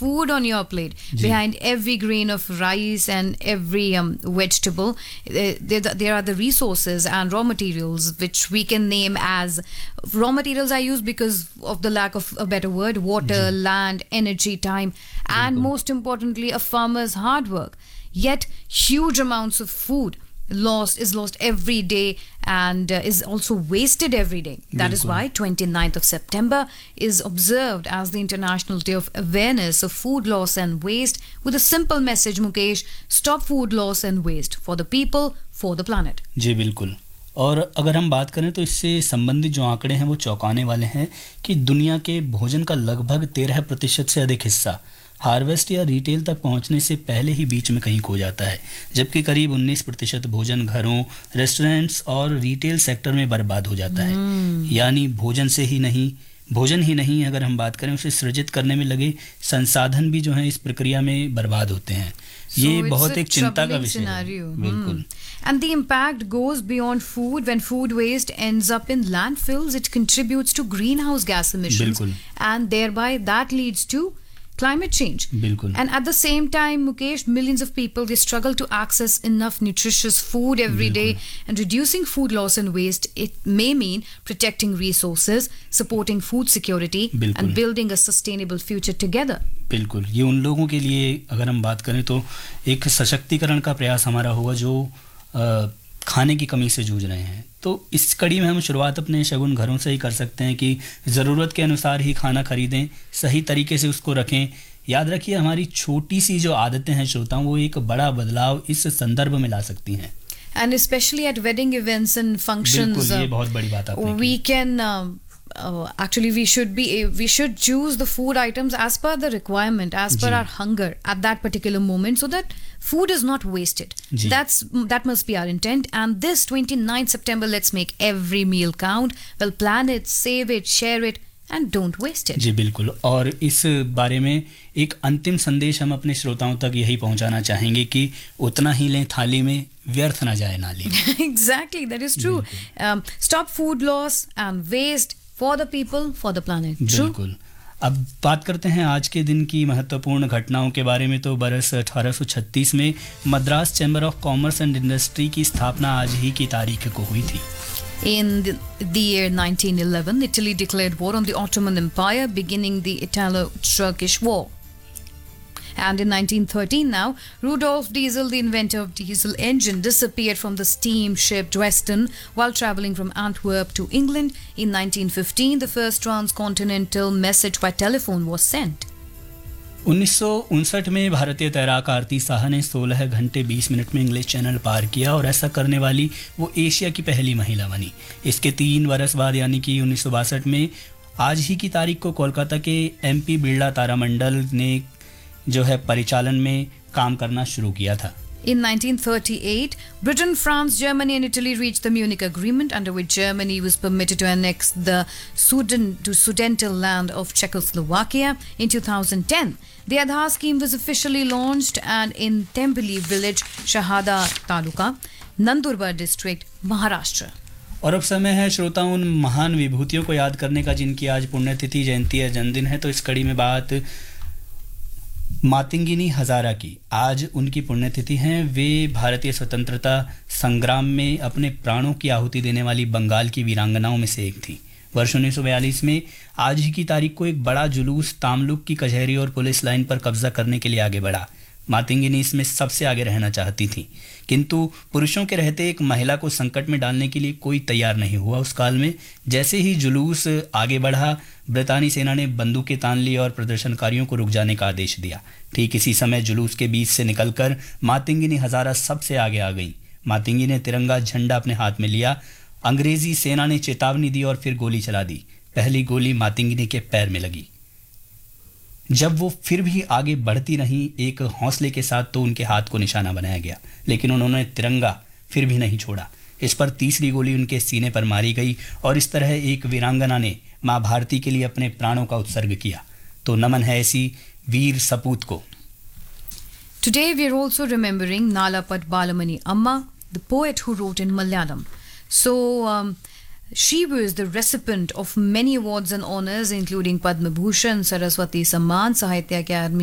food on your plate. Behind every grain of rice and every vegetable, there are the resources and raw materials, which we can name as raw materials I use because of the lack of a better word: water, land, energy, time, and most importantly, a farmer's hard work. Yet, huge amounts of food is lost every day and is also wasted every day. That is why 29th of September is observed as the International Day of Awareness of Food Loss and Waste, with a simple message, Mukesh: stop food loss and waste, for the people, for the planet. जी बिल्कुल. और अगर हम बात करें तो इससे संबंधित जो आंकड़े हैं वो चौंकाने वाले हैं कि दुनिया के भोजन का लगभग 13% से अधिक हिस्सा हार्वेस्ट या रिटेल तक पहुंचने से पहले ही बीच में कहीं खो जाता है, जबकि करीब 19% भोजन घरों, रेस्टोरेंट्स और रिटेल सेक्टर में बर्बाद हो जाता है. यानी भोजन ही नहीं, अगर हम बात करें, उसे सृजित करने में लगे संसाधन भी जो हैं इस प्रक्रिया में बर्बाद होते हैं. ये बहुत एक चिंता का विषय है. बिल्कुल. And the impact goes beyond food. When food waste ends up in landfills, it contributes to greenhouse gas emissions. बिल्कुल. And thereby that leads to climate change. बिल्कुल. And at the same time, Mukesh, millions of people, they struggle to access enough nutritious food every day. And reducing food loss and waste, it may mean protecting resources, supporting food security, and building a sustainable future together. बिल्कुल. ये उन लोगों के लिए अगर हम बात करें तो एक सशक्तिकरण का प्रयास हमारा होगा जो खाने की कमी से जूझ रहे हैं. तो इस कड़ी में हम शुरुआत अपने शगुन घरों से ही कर सकते हैं कि ज़रूरत के अनुसार ही खाना खरीदें, सही तरीके से उसको रखें. याद रखिए, हमारी छोटी सी जो आदतें हैं श्रोताओं, वो एक बड़ा बदलाव इस संदर्भ में ला सकती हैं. And especially at wedding events and functions, बिल्कुल, ये बहुत बड़ी बात आपने we can actually we should choose the food items as per the requirement, as per our hunger at that particular moment, so that food is not wasted. That must be our intent. And this 29th September, let's make every meal count. Well, plan it, save it, share it, and don't waste it. जी बिल्कुल. और इस बारे में एक अंतिम संदेश हम अपने श्रोताओं तक यही पहुंचाना चाहेंगे कि उतना ही लें थाली में, व्यर्थ ना जाए नाली में. Exactly, that is true. Stop food loss and waste, for the people, for the planet. बिल्कुल. अब बात करते हैं आज के दिन की महत्वपूर्ण घटनाओं के बारे में. तो बरस 1836 में Madras chamber of commerce and industry की स्थापना आज ही की तारीख को हुई थी. In the year 1911, Italy declared war on the Ottoman Empire, beginning the Italo-Turkish War. And in 1913 now, Rudolf Diesel, the inventor of diesel engine, disappeared from the steamship Dresden while travelling from Antwerp to England. In 1915, the first transcontinental message by telephone was sent. 1959 में भारतीय तैराक आरती साहा ने 16 घंटे 20 minute में English channel पार किया और ऐसा करने वाली वो एशिया की पहली महिला बनी. इसके 3 बरस बाद यानी कि 1962 में आज ही की तारीख को कोलकाता के MP बिरला तारामंडल ने जो है परिचालन में काम करना शुरू किया था. In 1938, Britain, France, Germany and Italy reached the Munich Agreement, under which Germany was permitted to annex the Sudetenland land of Czechoslovakia. In 2010, the Aadhaar scheme was officially launched, and in Tembeli village, Shahada Taluka, Nandurbar district, Maharashtra. और अब समय है श्रोता उन महान विभूतियों को याद करने का जिनकी आज पुण्यतिथि, जयंती या जन्मदिन है. तो इस कड़ी में बात मातंगिनी हजारा की. आज उनकी पुण्यतिथि है. वे भारतीय स्वतंत्रता संग्राम में अपने प्राणों की आहुति देने वाली बंगाल की वीरांगनाओं में से एक थी. वर्ष 1942 में आज ही की तारीख को एक बड़ा जुलूस तामलुक की कचहरी और पुलिस लाइन पर कब्जा करने के लिए आगे बढ़ा. मातंगिनी इसमें सबसे आगे रहना चाहती थी, किंतु पुरुषों के रहते एक महिला को संकट में डालने के लिए कोई तैयार नहीं हुआ उस काल में. जैसे ही जुलूस आगे बढ़ा, ब्रितानी सेना ने बंदूकें तान ली और प्रदर्शनकारियों को रुक जाने का आदेश दिया. ठीक इसी समय जुलूस के बीच से निकलकर मातंगिनी हजारा सबसे आगे आ गई. मातंगी ने तिरंगा झंडा अपने हाथ में लिया. अंग्रेजी सेना ने चेतावनी दी और फिर गोली चला दी. पहली गोली मातंगिनी के पैर में लगी. जब वो फिर भी आगे बढ़ती रही एक हौसले के साथ, तो उनके हाथ को निशाना बनाया गया, लेकिन उन्होंने तिरंगा फिर भी नहीं छोड़ा. इस पर तीसरी गोली उनके सीने पर मारी गई और इस तरह एक वीरांगना ने माँ भारती के लिए अपने प्राणों का उत्सर्ग किया. तो नमन है ऐसी वीर सपूत को. Today we are also remembering Nalapat Balamani Amma, the poet who wrote in Malayalam. So she was the recipient of many awards and honors, including Padma Bhushan, Saraswati Samman, Sahitya Academy